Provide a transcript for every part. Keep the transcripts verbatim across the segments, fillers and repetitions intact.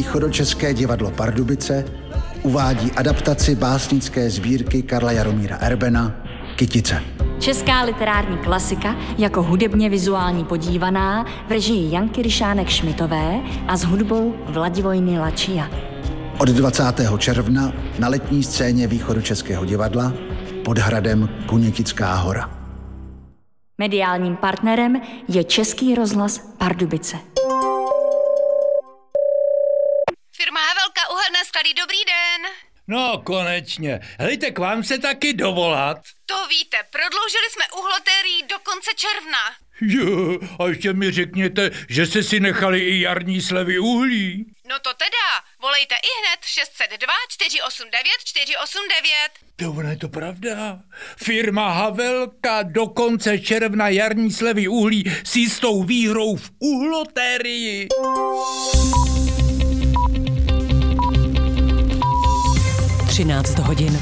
Východočeské divadlo Pardubice uvádí adaptaci básnické sbírky Karla Jaromíra Erbena Kytice. Česká literární klasika jako hudebně vizuální podívaná v režii Janky Ryšánek-Šmitové a s hudbou Vladivojny Lačia. Od dvacátého června na letní scéně Východočeského divadla pod hradem Kunětická Hora. Mediálním partnerem je Český rozhlas Pardubice. Firma Havelka, uhelné sklady, dobrý den. No, konečně. Helejte, k vám se taky dovolat. To víte, prodloužili jsme uhlotérii do konce června. Jo, a ještě mi řekněte, že jste si nechali i jarní slevy uhlí. No to teda, volejte i hned šest set dva čtyři osm devět čtyři osm devět. To ono je to pravda. Firma Havelka do konce června jarní slevy uhlí s jistou výhrou v uhlotérii. třináct hodin.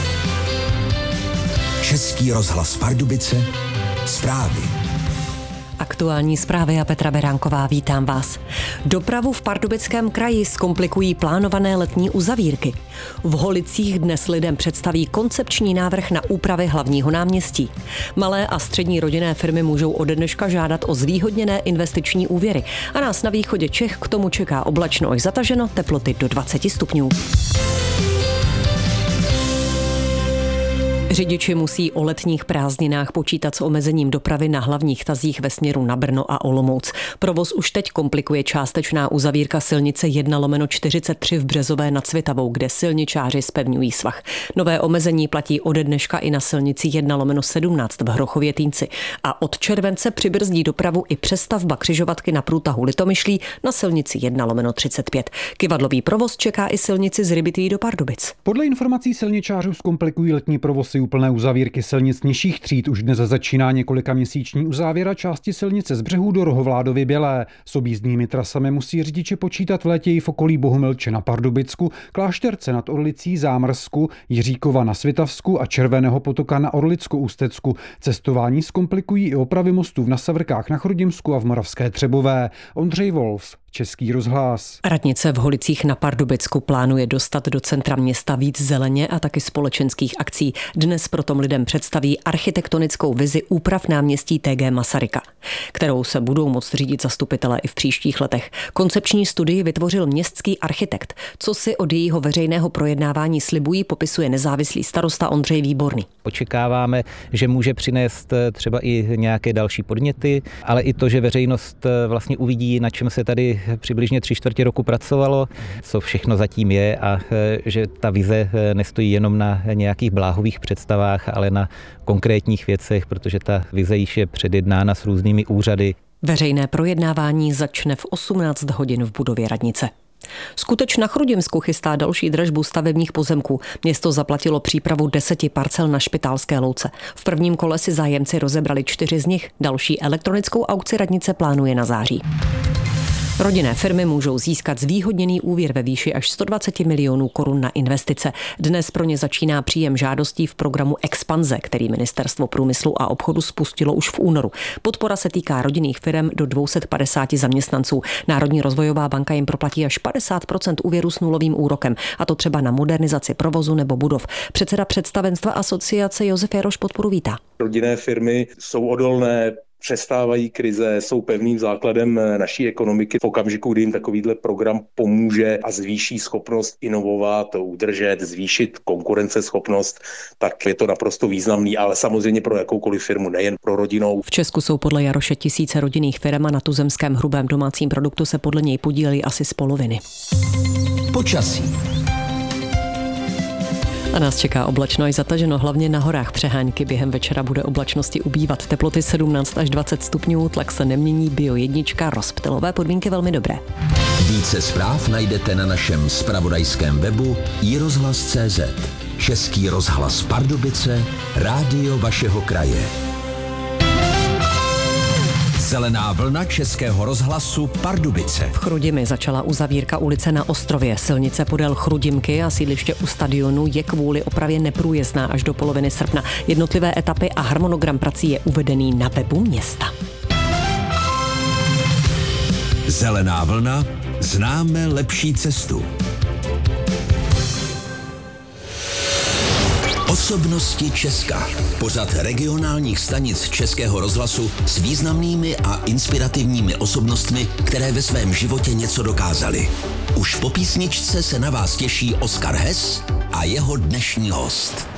Český rozhlas Pardubice, zprávy. Aktuální zprávy a Petra Beránková, vítám vás. Dopravu v Pardubickém kraji zkomplikují plánované letní uzavírky. V Holicích dnes lidem představí koncepční návrh na úpravy hlavního náměstí. Malé a střední rodinné firmy můžou ode dneška žádat o zvýhodněné investiční úvěry. A nás na východě Čech k tomu čeká oblačno až zataženo, teploty do dvacet stupňů. Řidiči musí o letních prázdninách počítat s omezením dopravy na hlavních tazích ve směru na Brno a Olomouc. Provoz už teď komplikuje částečná uzavírka silnice jedna lomeno čtyřicet tři v Březové nad Svitavou, kde silničáři zpevňují svah. Nové omezení platí ode dneška i na silnici jedna lomeno sedmnáct v Hrochově Týnci. A od července přibrzdí dopravu i přestavba křižovatky na průtahu Litomyšlí na silnici jedna lomeno třicet pět. Kyvadlový provoz čeká i silnici z Rybitví do Pardubic. Podle informací silničářů zkomplikují letní provoz úplné uzavírky silnic nižších tříd. Už dnes začíná několika měsíční uzávěra části silnice z Břehů do Rohovládovy Bělé. S objízdnými trasami musí řidiči počítat v létě i v okolí Bohumilče na Pardubicku, Klášterce nad Orlicí, Zámrsku, Jiříkova na Svitavsku a Červeného potoka na Orlicku-Ústecku. Cestování zkomplikují i opravy mostů v Nasavrkách na Chrudimsku a v Moravské Třebové. Ondřej Wolf, Český rozhlas. Radnice v Holicích na Pardubicku plánuje dostat do centra města víc zeleně a taky společenských akcí. Dnes proto lidem představí architektonickou vizi úprav náměstí T G Masaryka, kterou se budou moct řídit zastupitelé i v příštích letech. Koncepční studii vytvořil městský architekt. Co si od jejího veřejného projednávání slibují, popisuje nezávislý starosta Ondřej Výborný. Očekáváme, že může přinést třeba i nějaké další podněty, ale i to, že veřejnost vlastně uvidí, na čem se tady přibližně tři čtvrtě roku pracovalo, co všechno zatím je a že ta vize nestojí jenom na nějakých bláhových představách, ale na konkrétních věcech, protože ta vize již je předjednána s různými úřady. Veřejné projednávání začne v osmnáct hodin v budově radnice. Skuteč na Chrudimsku chystá další dražbu stavebních pozemků. Město zaplatilo přípravu deseti parcel na Špitálské louce. V prvním kole si zájemci rozebrali čtyři z nich. Další elektronickou aukci radnice plánuje na září. Rodinné firmy můžou získat zvýhodněný úvěr ve výši až sto dvacet milionů korun na investice. Dnes pro ně začíná příjem žádostí v programu Expanze, který Ministerstvo průmyslu a obchodu spustilo už v únoru. Podpora se týká rodinných firm do dvě stě padesát zaměstnanců. Národní rozvojová banka jim proplatí až padesát procent úvěru s nulovým úrokem, a to třeba na modernizaci provozu nebo budov. Předseda představenstva asociace Josef Jaroš podporu vítá. Rodinné firmy jsou odolné, přestávají krize, jsou pevným základem naší ekonomiky. V okamžiku, kdy jim takovýhle program pomůže a zvýší schopnost inovovat, udržet, zvýšit konkurenceschopnost, tak je to naprosto významný, ale samozřejmě pro jakoukoliv firmu, nejen pro rodinnou. V Česku jsou podle Jaroše tisíce rodinných firm a na tuzemském hrubém domácím produktu se podle něj podíleli asi z poloviny. Počasí. A nás čeká oblačno až zataženo, hlavně na horách přehánky. Během večera bude oblačnosti ubývat, teploty sedmnáct až dvacet stupňů, tlak se nemění, bio jednička, rozptylové podmínky velmi dobré. Více zpráv najdete na našem zpravodajském webu i rozhlas tečka cé zet. Český rozhlas Pardubice, rádio vašeho kraje. Zelená vlna Českého rozhlasu Pardubice. V Chrudimi začala uzavírka ulice Na Ostrově. Silnice podél Chrudimky a sídliště u stadionu je kvůli opravě neprůjezdná až do poloviny srpna. Jednotlivé etapy a harmonogram prací je uvedený na webu města. Zelená vlna, známe lepší cestu. Osobnosti Česka. Pořad regionálních stanic Českého rozhlasu s významnými a inspirativními osobnostmi, které ve svém životě něco dokázaly. Už po písničce se na vás těší Oskar Hess a jeho dnešní host.